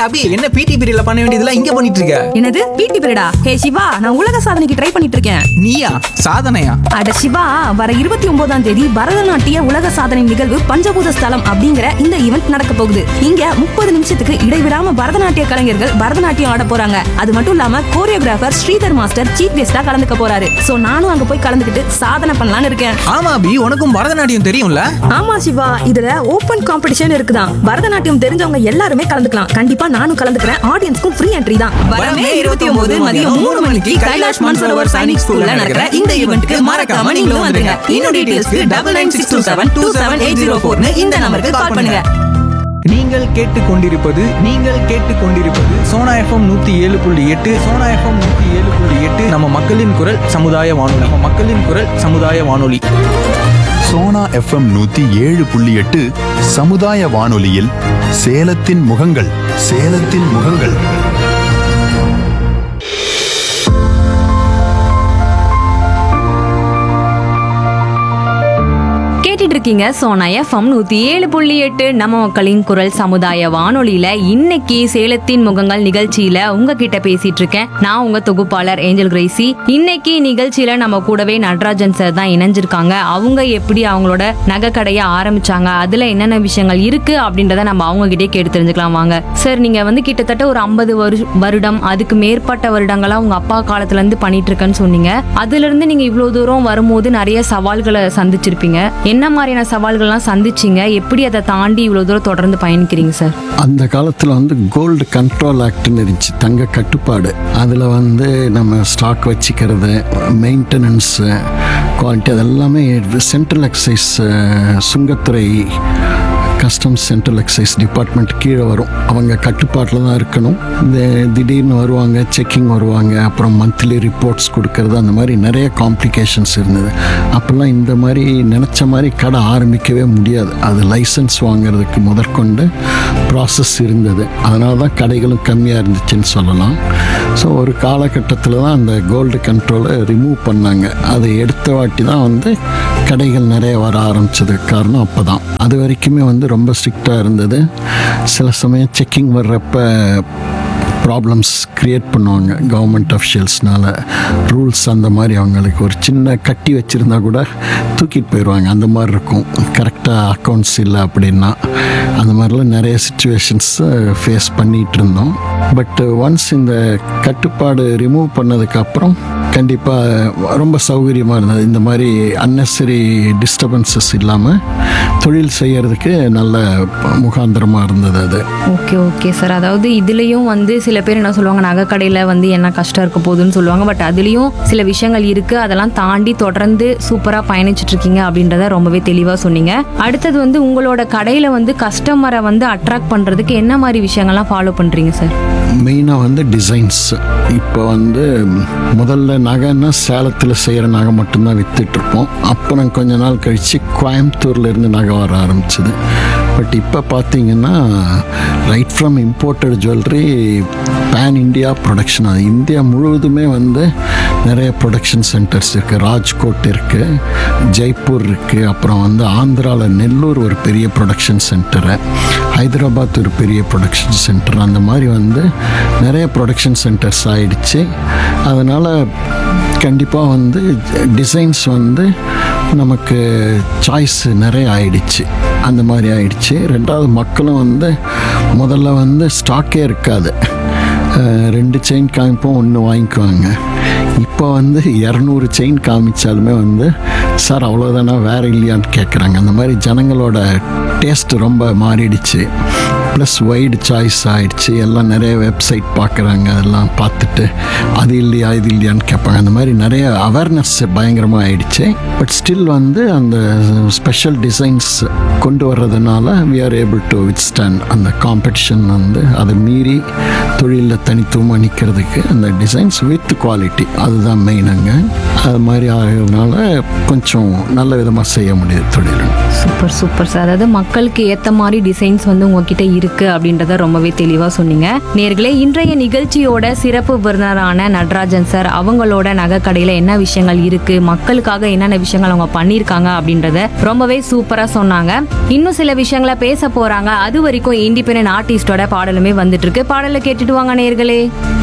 அபி, என்ன பிடி பீரியட்ல பண்ண வேண்டியதெல்லாம் இங்க பண்ணிட்டு இருக்க? என்னது பிடி பீரியடா? ஹே சிவா, நான் உலக சாதனைக்கு ட்ரை பண்ணிட்டு இருக்கேன். நீயா? சாதனையா? அட சிவா, வர 29ஆம் தேதி பரதநாட்டிய உலக சாதனை நிகழ்வு பஞ்சபூத ஸ்தலம் அப்படிங்கிற இந்த ஈவென்ட் நடக்க போகுது. இங்க 30 நிமிஷத்துக்கு இடைவிடாம பரதநாட்டிய கலைஞர்கள் பரதநாட்டியம் ஆட போறாங்க. அது மட்டும் இல்லாம கோரியோகிராஃபர் ஸ்ரீதர் மாஸ்டர் சீஃப் கெஸ்டா கலந்துக்க போறாரு. சோ நானும் அங்க போய் கலந்துக்கிட்டு சாதனை பண்ணலாம்னு இருக்கேன். ஆமா அபி, உனக்கும் பரதநாட்டியம் தெரியும்ல? ஆமா சிவா, இதுல ஓபன் காம்படிஷன் இருக்குதான். பரதநாட்டியம் தெரிஞ்சவங்க எல்லாருமே கலந்துக்கலாம். கண்டிப்பா நானும் கலந்துக்கிறேன். ஆடியன்ஸ்க்கும் ஃப்ரீ என்ட்ரி தான். வரமே 29 மதியம் 3 மணிக்கு கைலாஷ் மன்சரோவர் சைனிக் ஸ்கூல்ல நடக்கிற இந்த ஈவென்ட்க்கு மறக்காம நீங்களும் வந்துருங்க. இன்னும் டீடைல்ஸ்க்கு 9962727804 இந்த நம்பருக்கு கால் பண்ணுங்க. நீங்கள் கேட்டுக்கொண்டிருப்பது சோனா எஃப்எம் 107.8. சோனா எஃப்எம் 107.8 நம்ம மக்களின் குரல் சமுதாய வானொலி. சோனா எஃப்எம் 107.8 சமுதாய வானொலியில் சேலத்தின் முகங்கள். இருக்கீங்க சோனா எஃப்எம் 107.8 நம்ம மக்களின் குரல் சமுதாய வானொலியில. இன்னைக்கு சேலத்தின் முகங்கள் நிகழ்ச்சியில உங்ககிட்ட பேசிட்டு இருக்கேன். நான் உங்க தொகுப்பாளர் ஏஞ்சல் கிரேசி. இன்னைக்கு நிகழ்ச்சியில நம்ம கூடவே நடராஜன் சார் தான் இணைஞ்சிருக்காங்க. அவங்க எப்படி அவங்களோட நகை கடையை ஆரம்பிச்சாங்க, அதுல என்னென்ன விஷயங்கள் இருக்கு அப்படின்றத நம்ம அவங்க கிட்டே கேட்டு தெரிஞ்சுக்கலாம். வாங்க சார், நீங்க கிட்டத்தட்ட ஒரு 50 வருடம் அதுக்கு மேற்பட்ட வருடங்களா உங்க அப்பா காலத்துல இருந்து பண்ணிட்டு இருக்கேன்னு சொன்னீங்க. அதுல இருந்து நீங்க இவ்வளவு தூரம் வரும்போது நிறைய சவால்களை சந்திச்சிருப்பீங்க. என்ன மாதிரியான சவால்கள்லாம் சந்திச்சீங்க? எப்படி அதை தாண்டி இவ்வளவு தூரம் தொடர்ந்து பயணிக்கிறீங்க சார்? அந்த காலத்தில் கோல்டு கண்ட்ரோல் ஆக்ட்னு இருந்துச்சு, தங்க கட்டுப்பாடு. அதில் நம்ம ஸ்டாக் வச்சுக்கிறது, மெயின்டெனன்ஸ், குவாலிட்டி, அதெல்லாமே சென்ட்ரல் எக்ஸைஸ் சுங்கத்துறை கஸ்டம்ஸ் சென்ட்ரல் எக்ஸைஸ் டிபார்ட்மெண்ட் கீழே வரும். அவங்க கட்டுப்பாட்டில் தான் இருக்கணும். இந்த திடீர்னு வருவாங்க, செக்கிங் வருவாங்க, அப்புறம் மந்த்லி ரிப்போர்ட்ஸ் கொடுக்கறது, அந்த மாதிரி நிறைய காம்ப்ளிகேஷன்ஸ் இருந்தது. அப்போல்லாம் இந்த மாதிரி நினச்ச மாதிரி கடை ஆரம்பிக்கவே முடியாது. அது லைசன்ஸ் வாங்கிறதுக்கு முதற்கொண்டு ப்ராசஸ் இருந்தது. அதனால தான் கடைகளும் கம்மியாக இருந்துச்சுன்னு சொல்லலாம். ஸோ ஒரு காலகட்டத்தில் தான் அந்த கோல்டு கண்ட்ரோலை ரிமூவ் பண்ணாங்க. அதை எடுத்த வாட்டி தான் கடைகள் நிறைய வர ஆரம்பித்ததுக்கு காரணம் அப்போ தான். அது வரைக்குமே ரொம்ப ஸ்ட்ரிக்டாக இருந்தது. சில சமயம் செக்கிங் வர்றப்ப ப்ராப்ளம்ஸ் க்ரியேட் பண்ணுவாங்க கவர்மெண்ட் அஃபிஷியல்ஸ்னால. ரூல்ஸ் அந்த மாதிரி அவங்களுக்கு ஒரு சின்ன கட்டி வச்சுருந்தா கூட தூக்கிட்டு போயிடுவாங்க. அந்த மாதிரி இருக்கும். கரெக்டாக அக்கௌண்ட்ஸ் இல்லை அப்படின்னா அந்த மாதிரிலாம் நிறைய சிச்சுவேஷன்ஸ் ஃபேஸ் பண்ணிகிட்டு இருந்தோம். பட் ஒன்ஸ் இந்த கட்டுப்பாடு ரிமூவ் பண்ணதுக்கப்புறம் கண்டிப்பாக ரொம்ப சௌகரியமாக இருந்தது. இந்த மாதிரி அன்னெசரி டிஸ்டர்பன்சஸ் இல்லாமல் தொழில் செய்யறதுக்கு நல்ல முகாந்திரமாக இருந்தது அது. Okay sir. அதாவது இதுலேயும் சில பேர் என்ன சொல்லுவாங்க, நகை கடையில் என்ன கஷ்டம் இருக்க போகுதுன்னு சொல்லுவாங்க. பட் அதுலேயும் சில விஷயங்கள் இருக்குது. அதெல்லாம் தாண்டி தொடர்ந்து சூப்பராக பயணிச்சுட்டு இருக்கீங்க அப்படின்றத ரொம்பவே தெளிவாக சொன்னீங்க. அடுத்தது உங்களோட கடையில் கஸ்டமரை அட்ராக்ட் பண்ணுறதுக்கு என்ன மாதிரி விஷயங்கள்லாம் ஃபாலோ பண்ணுறீங்க சார்? மெயினாக டிசைன்ஸ். இப்போ முதல்ல நகைன்னா சேலத்தில் செய்கிற நகை மட்டும்தான் விற்றுட்ருப்போம். அப்புறம் கொஞ்ச நாள் கழித்து கோயம்புத்தூர்லேருந்து நகை வர ஆரம்பிச்சிது. பட் இப்போ பார்த்தீங்கன்னா right from imported jewellery pan India production. அது இந்தியா முழுவதுமே நிறைய ப்ரொடக்ஷன் சென்டர்ஸ் இருக்குது. ராஜ்கோட் இருக்குது, ஜெய்ப்பூர் இருக்குது, அப்புறம் ஆந்திராவில் நெல்லூர் ஒரு பெரிய ப்ரொடக்ஷன் சென்டரு, ஹைதராபாத் ஒரு பெரிய ப்ரொடக்ஷன் சென்டர். அந்த மாதிரி நிறைய ப்ரொடக்ஷன் சென்டர்ஸ் ஆயிடுச்சு. அதனால் கண்டிப்பாக டிசைன்ஸ் நமக்கு சாய்ஸ் நிறைய ஆயிடுச்சு. அந்த மாதிரி ஆயிடுச்சு. ரெண்டாவது மக்களும் முதல்ல ஸ்டாக்கே இருக்காது. 2 செயின் காமிப்போம், 1 வாங்கிக்குவாங்க. இப்போ 200 செயின் காமிச்சாலுமே சார் அவ்வளோதானா, வேறு இல்லையான்னு கேட்குறாங்க. அந்த மாதிரி ஜனங்களோட டேஸ்ட் ரொம்ப மாறிடுச்சு. ப்ளஸ் வைடு சாய்ஸ் ஆகிடுச்சு. எல்லாம் நிறைய வெப்சைட் பார்க்குறாங்க. அதெல்லாம் பார்த்துட்டு அது இல்லையா இது இல்லையான்னு கேட்பாங்க. அந்த மாதிரி நிறைய அவேர்னஸ் பயங்கரமாக ஆயிடுச்சு. பட் ஸ்டில் அந்த ஸ்பெஷல் டிசைன்ஸ் கொண்டு வர்றதுனால we are able to withstand அந்த காம்படிஷன். அதை மீறி தொழிலில் தனித்துவமாக நிற்கிறதுக்கு அந்த டிசைன்ஸ் வித் குவாலிட்டி அதுதான் மெயினுங்க. அது மாதிரி ஆகிறதுனால கொஞ்சம் நல்ல விதமாக செய்ய முடியுது தொழில். Super sir. அதாவது மக்களுக்கு ஏற்ற மாதிரி டிசைன்ஸ் உங்ககிட்ட இருக்கு அப்படின்றத ரொம்பவே தெளிவா சொன்னீங்க. நேர்களே, இன்றைய நிகழ்ச்சியோட சிறப்பு விருந்தினரான நடராஜன் சார் அவங்களோட நகை கடையில என்ன விஷயங்கள் இருக்கு, மக்களுக்காக என்னென்ன விஷயங்கள் அவங்க பண்ணிருக்காங்க அப்படின்றத ரொம்பவே சூப்பரா சொன்னாங்க. இன்னும் சில விஷயங்களை பேச போறாங்க. அது வரைக்கும் இண்டிபெண்டன்ட் ஆர்டிஸ்டோட பாடலுமே வந்துட்டு இருக்கு. பாடலை கேட்டுட்டு வாங்க நேர்களே.